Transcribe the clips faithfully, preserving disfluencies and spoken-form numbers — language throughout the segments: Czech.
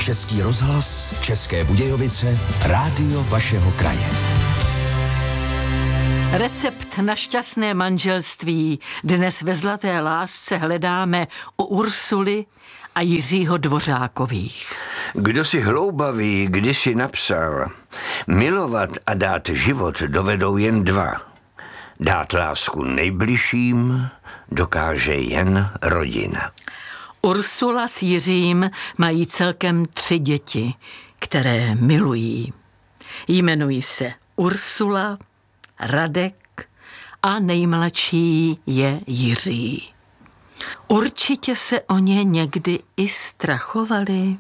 Český rozhlas, České Budějovice, rádio vašeho kraje. Recept na šťastné manželství dnes ve Zlaté lásce hledáme u Ursuly a Jiřího Dvořákových. Kdo si hloubavý kdysi napsal, milovat a dát život dovedou jen dva. Dát lásku nejbližším dokáže jen rodina. Ursula s Jiřím mají celkem tři děti, které milují. Jmenují se Ursula, Radek a nejmladší je Jiří. Určitě se o ně někdy i strachovali.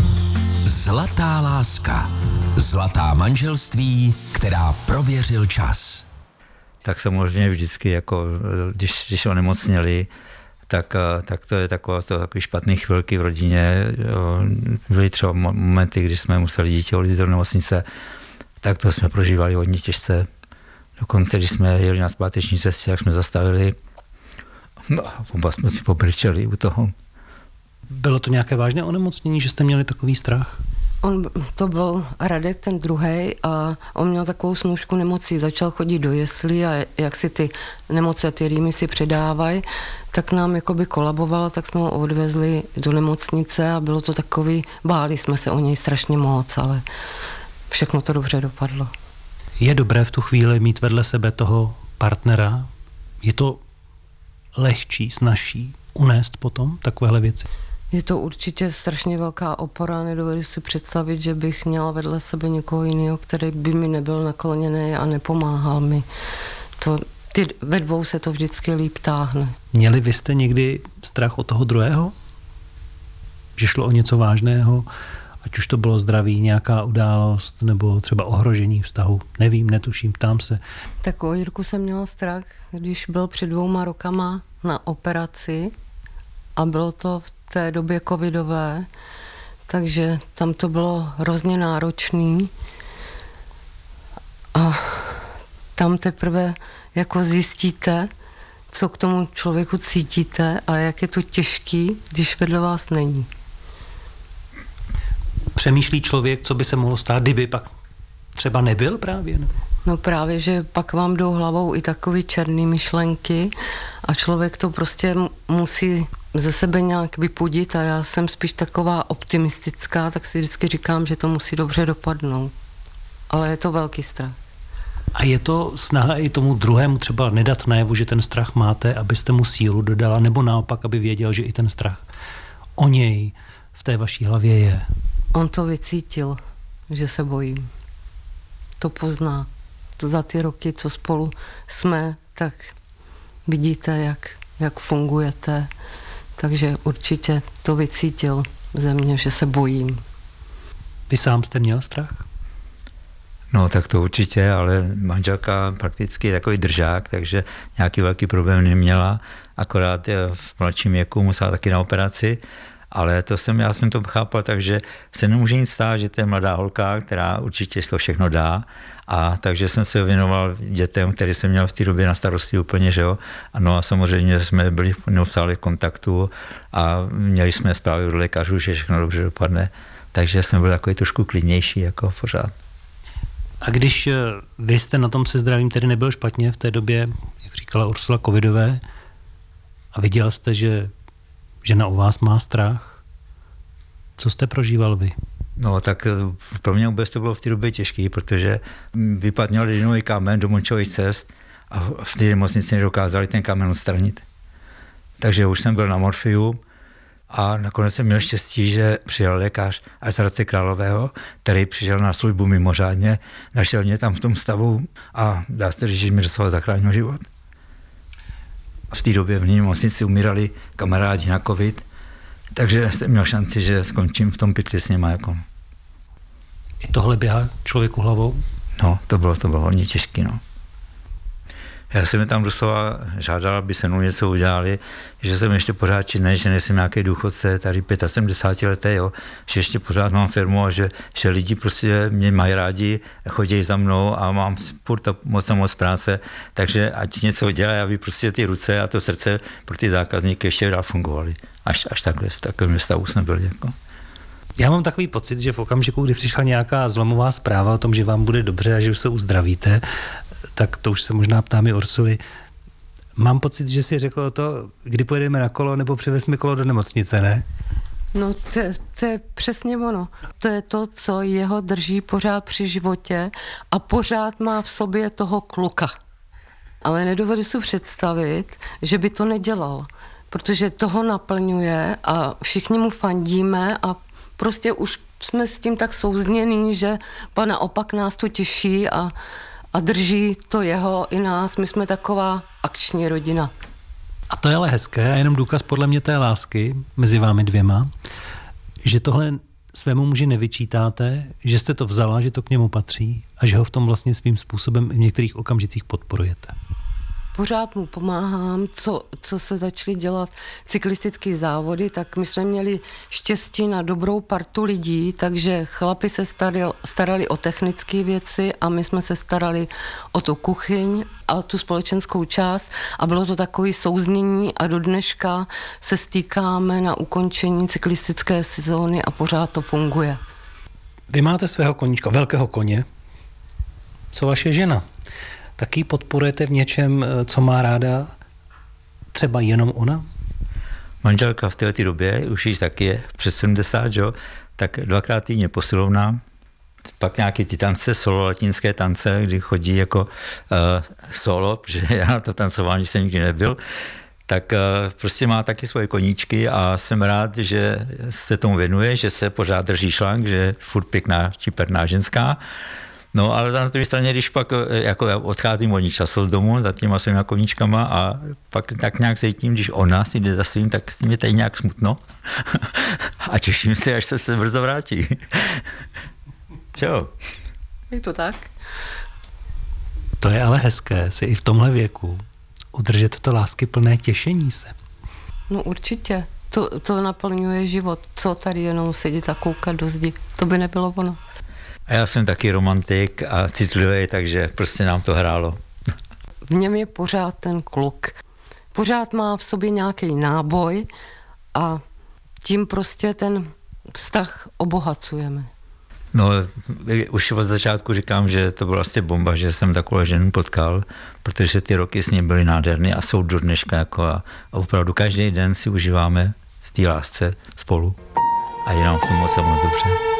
Zlatá láska. Zlatá manželství, která prověřil čas. Tak samozřejmě vždycky, jako když, když onemocněli, tak, tak to je takové, to takový špatný chvilky v rodině. Byly třeba momenty, kdy jsme museli dítě odjít do nemocnice, tak to jsme prožívali hodně těžce. Dokonce, když jsme jeli na zpáteční cestě, jak jsme zastavili, no, oba jsme si pobrčeli u toho. Bylo to nějaké vážné onemocnění, že jste měli takový strach? On, to byl Radek, ten druhej, a on měl takovou snůšku nemocí, začal chodit do jeslí a jak si ty nemoci a ty rýmy si předávají, tak nám jakoby kolabovalo, tak jsme ho odvezli do nemocnice a bylo to takový, báli jsme se o něj strašně moc, ale všechno to dobře dopadlo. Je dobré v tu chvíli mít vedle sebe toho partnera? Je to lehčí, snazší unést potom takovéhle věci? Je to určitě strašně velká opora, nedovedu si představit, že bych měla vedle sebe někoho jiného, který by mi nebyl nakloněný a nepomáhal mi. To, ty, ve dvou se to vždycky líp táhne. Měli vy jste někdy strach od toho druhého? Že šlo o něco vážného? Ať už to bylo zdraví, nějaká událost nebo třeba ohrožení vztahu. Nevím, netuším, ptám se. Tak o Jirku jsem měla strach, když byl před dvouma rokama na operaci a bylo to v té době covidové, takže tam to bylo hrozně náročný a tam teprve jako zjistíte, co k tomu člověku cítíte a jak je to těžký, když vedle vás není. Přemýšlí člověk, co by se mohlo stát, kdyby pak třeba nebyl právě? Nebo? No právě, že pak vám jdou hlavou i takový černý myšlenky a člověk to prostě musí ze sebe nějak vypudit a já jsem spíš taková optimistická, tak si vždycky říkám, že to musí dobře dopadnout. Ale je to velký strach. A je to snaha i tomu druhému třeba nedat najevu, že ten strach máte, abyste mu sílu dodala, nebo naopak, aby věděl, že i ten strach o něj v té vaší hlavě je? On to vycítil, že se bojím. To pozná. To za ty roky, co spolu jsme, tak vidíte, jak, jak fungujete. Takže určitě to vycítil ze mě, že se bojím. Vy sám jste měl strach? No tak to určitě, ale manželka prakticky je takový držák, takže nějaký velký problém neměla, akorát v mladším věku musela taky na operaci, ale to jsem, já jsem to chápal tak, že se nemůže nic stát, že to je mladá holka, která určitě to všechno dá, a takže jsem se věnoval dětem, který jsem měl v té době na starosti úplně, že jo. Ano a samozřejmě jsme byli neustále v kontaktu a měli jsme zprávy od lékařů, že všechno dobře dopadne, takže jsem byl takový trošku klidnější jako pořád. A když vy jste na tom se zdravím tedy nebyl špatně v té době, jak říkala Ursula, covidové, a viděl jste, že žena o vás má strach, co jste prožíval vy? No tak pro mě vůbec to bylo v té době těžké, protože vypadněl ledvinový kámen do močových cest a v té nemocnici nedokázali ten kámen odstranit. Takže už jsem byl na morfiu a nakonec jsem měl štěstí, že přijel lékař z Hradce Králové, který přišel na službu mimořádně, našel mě tam v tom stavu a dá se říct, že mi doslova zachránil život. V té době v nemocnici umírali kamarádi na covid, takže jsem měl šanci, že skončím v tom pytli s nima. Jako. I tohle běhá člověku hlavou? No, to bylo, to bylo hodně těžké, no. Já jsem je tam doslova žádal, aby se mnou něco udělali, že jsem ještě pořád činný, že nejsem nějaký důchodce, tady sedmdesát pět letý, jo, že ještě pořád mám firmu a že, že lidi prostě mě mají rádi, chodí za mnou a mám furt moc a moc práce, takže ať něco dělají, aby prostě ty ruce a to srdce pro ty zákazníky ještě dál fungovaly. Až, až takhle, v takovém stavu jsme byli. Jako. Já mám takový pocit, že v okamžiku, kdy přišla nějaká zlomová zpráva o tom, že vám bude dobře a že už se uzdravíte, tak to už se možná ptám i Ursuly. Mám pocit, že si řekl to, kdy pojedeme na kolo nebo přivezme kolo do nemocnice, ne? No to, to je přesně ono. To je to, co jeho drží pořád při životě a pořád má v sobě toho kluka. Ale nedovedu si představit, že by to nedělal, protože toho naplňuje a všichni mu fandíme a prostě už jsme s tím tak souznění, že pa naopak nás to těší a, a drží to jeho i nás. My jsme taková akční rodina. A to je ale hezké a jenom důkaz podle mě té lásky mezi vámi dvěma, že tohle svému muži nevyčítáte, že jste to vzala, že to k němu patří a že ho v tom vlastně svým způsobem v některých okamžicích podporujete. Pořád mu pomáhám, co, co se začaly dělat cyklistické závody, tak my jsme měli štěstí na dobrou partu lidí, takže chlapi se starali, starali o technické věci a my jsme se starali o tu kuchyň a tu společenskou část a bylo to takové souznění a do dneška se stýkáme na ukončení cyklistické sezóny a pořád to funguje. Vy máte svého koníčka, velkého koně. Co vaše žena? Taky podporujete v něčem, co má ráda třeba jenom ona? Manželka v této době, už již taky je přes sedmdesát, jo, tak dvakrát týdně posilovna, pak nějaké ty tance, solo latinské tance, kdy chodí jako uh, solo, protože já na to tancování jsem nikdy nebyl, tak uh, prostě má taky svoje koníčky a jsem rád, že se tomu věnuje, že se pořád drží šlank, že je furt pěkná, čiperná ženská. No ale na té straně, když pak jako já odcházím volný času z domu za těma svýma koníčkama a pak tak nějak cítím, když ona si jde za svým, tak s tím je tady nějak smutno. A těším se, až se se brzo vrátí. Jo. Je to tak? To je ale hezké, si i v tomhle věku udržet to láskyplné těšení se. No určitě. To, to naplňuje život. Co tady jenom sedět a koukat do zdi. To by nebylo ono. A já jsem taky romantik a citlivý, takže prostě nám to hrálo. V něm je pořád ten kluk. Pořád má v sobě nějaký náboj a tím prostě ten vztah obohacujeme. No, už od začátku říkám, že to byla vlastně bomba, že jsem takovou ženu potkal, protože ty roky s ním byly nádherné a jsou do dneška. Jako a, a opravdu každý den si užíváme v té lásce spolu a je nám v tom moc moc dobře.